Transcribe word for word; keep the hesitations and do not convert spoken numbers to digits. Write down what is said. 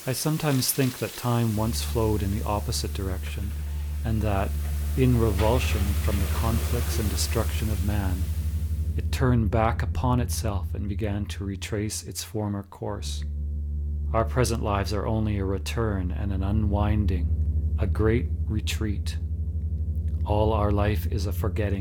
I sometimes think that time once flowed in the opposite direction, and that, in revulsion from the conflicts and destruction of man, it turned back upon itself and began to retrace its former course. Our present lives are only a return and an unwinding, a great retreat. All our life is a forgetting.